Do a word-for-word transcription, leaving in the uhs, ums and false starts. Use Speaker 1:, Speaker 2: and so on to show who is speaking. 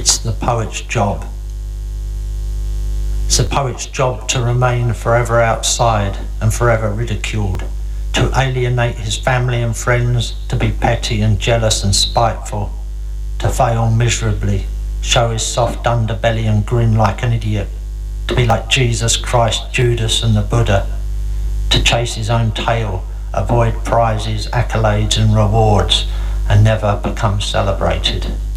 Speaker 1: It's the poet's job. It's the poet's job to remain forever outside and forever ridiculed, to alienate his family and friends, to be petty and jealous and spiteful, to fail miserably, show his soft underbelly and grin like an idiot, to be like Jesus Christ, Judas and the Buddha, to chase his own tail, avoid prizes, accolades and rewards, and never become celebrated.